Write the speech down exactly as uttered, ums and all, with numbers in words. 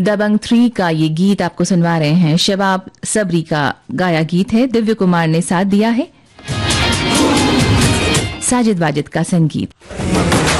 दबंग three का ये गीत आपको सुनवा रहे हैं। शबाब सबरी का गाया गीत है, दिव्य कुमार ने साथ दिया है, साजिद वाजिद का संगीत।